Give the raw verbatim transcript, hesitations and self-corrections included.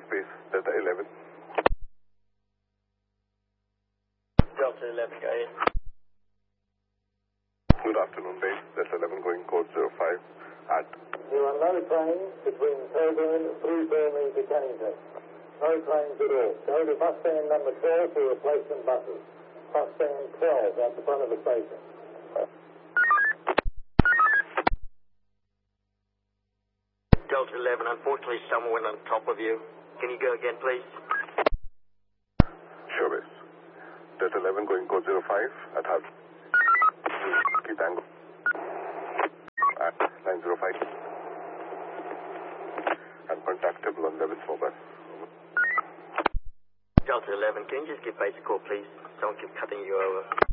please, base Delta eleven. Delta eleven, go ahead. Good afternoon, base Delta eleven going code zero five at... There are no trains between Melbourne through Burmese to Cannington. No trains at all. Go to bus stand number twelve for replacement buses. Bus stand twelve at the front of the station. Delta eleven, unfortunately someone went on top of you. Can you go again, please? Sure, base. Delta eleven going code zero five at Hub. Keep angle. At nine zero five. Uncontactable on Levis mobile. Delta eleven, can you just give base a call, please? Someone keeps cutting you over.